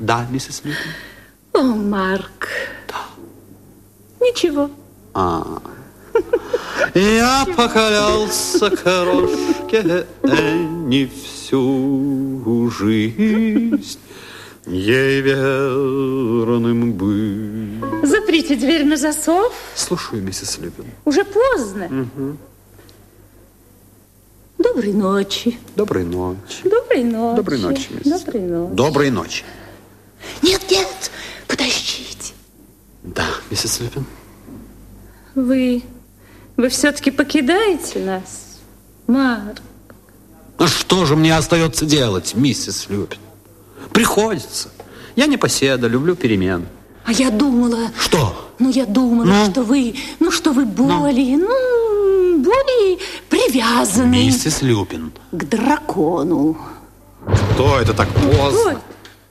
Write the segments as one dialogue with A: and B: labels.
A: Да, миссис Люпин.
B: О, Марк.
A: Да.
B: Ничего.
A: Я покорялся крошке Энни всю жизнь, ей верным быть.
B: Заприте дверь на засов.
A: Слушаю, миссис Люпин.
B: Уже поздно.
A: Угу.
B: Доброй ночи.
A: Доброй ночи.
B: Доброй ночи.
A: Доброй ночи, миссис.
B: Доброй ночи.
A: Доброй ночи.
B: Нет, подождите.
A: Да, миссис Люпин.
B: Вы все-таки покидаете нас, Марк?
A: Ну что же мне остается делать, миссис Люпин? Приходится. Я непоседа, люблю перемен.
B: А я думала...
A: Что?
B: Я думала, что вы более, более привязаны...
A: Миссис Люпин.
B: К дракону.
A: Что это так поздно?
B: Ой.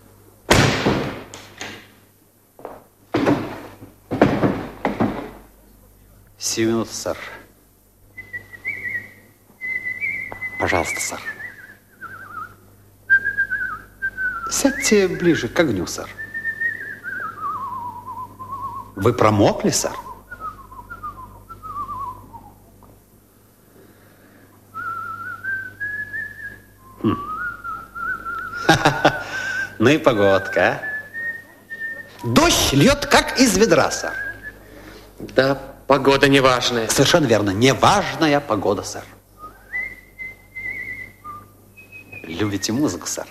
A: Сию минуту, сэр. Пожалуйста, сэр. Сядьте ближе к огню, сэр. Вы промокли, сэр? Ну и погодка, а? Дождь льет, как из ведра, сэр.
C: Да, погода неважная.
A: Совершенно верно, неважная погода, сэр. Любите музыку, сэр?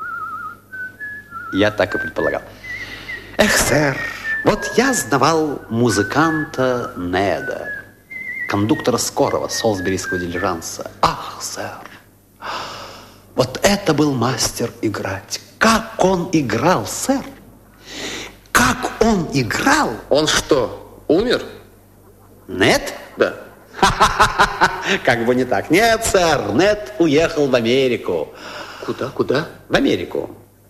A: Я так и предполагал. Эх, сэр, вот я знавал музыканта Неда, кондуктора скорого солсберийского дилижанса. Ах, сэр, вот это был мастер играть. Как он играл, сэр? Как он играл?
C: Он что, умер?
A: Нед?
C: Да.
A: Как бы не так. Нет, сэр, Нед уехал в Америку.
C: Куда?
A: В Америку.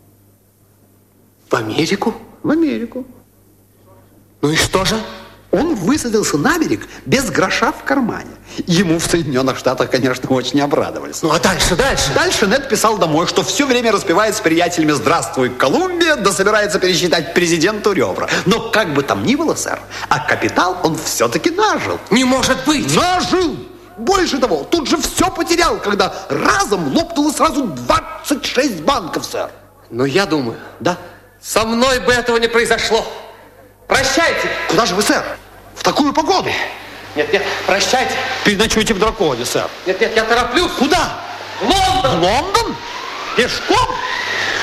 C: В Америку?
A: В Америку.
C: Ну и что же?
A: Он высадился на берег без гроша в кармане. Ему в Соединенных Штатах, конечно, очень обрадовались.
C: Ну а дальше?
A: Дальше Нед писал домой, что все время распевает с приятелями «Здравствуй, Колумбия», да собирается пересчитать президенту ребра. Но как бы там ни было, сэр, а капитал он все-таки нажил.
C: Не может быть!
A: Нажил! Больше того, тут же все потерял, когда разом лопнуло сразу 26 банков, сэр.
C: Но я думаю,
A: Да?
C: со мной бы этого не произошло. Прощайте!
A: Куда же вы, сэр? В такую погоду?
C: Нет, прощайте.
A: Переночуйте в Драконе, сэр.
C: Нет, я тороплюсь.
A: Куда?
C: В Лондон!
A: В Лондон? Пешком?